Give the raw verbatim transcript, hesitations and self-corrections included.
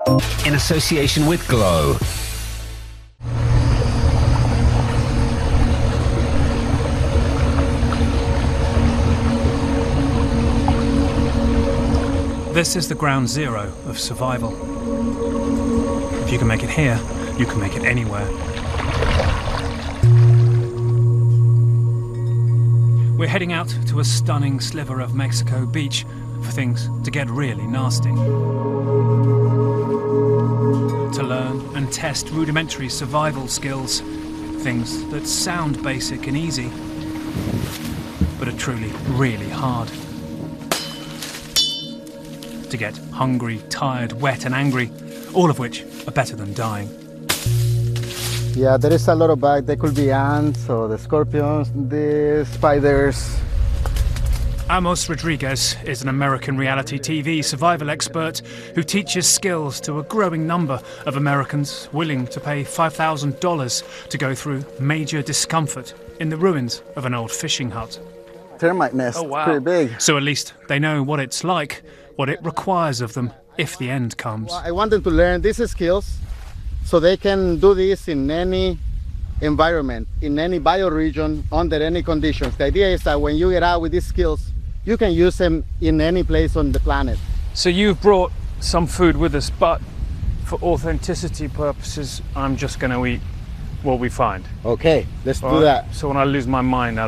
in association with Glow. This is the ground zero of survival. If you can make it here, you can make it anywhere. We're heading out to a stunning sliver of Mexico beach for things to get really nasty. To learn and test rudimentary survival skills, things that sound basic and easy, but are truly, really hard. To get hungry, tired, wet and angry, all of which are better than dying. Yeah, there is a lot of bugs. There could be ants or the scorpions, the spiders. Amos Rodriguez is an American reality T V survival expert who teaches skills to a growing number of Americans willing to pay five thousand dollars to go through major discomfort in the ruins of an old fishing hut. Termite nest, Oh, wow. pretty big. So at least they know what it's like, what it requires of them if the end comes. Well, I want them to learn these skills so they can do this in any environment, in any bioregion, under any conditions. The idea is that when you get out with these skills, you can use them in any place on the planet. So you've brought some food with us, but for authenticity purposes, I'm just going to eat what we find. Okay, let's All do right? that. So when I lose my mind,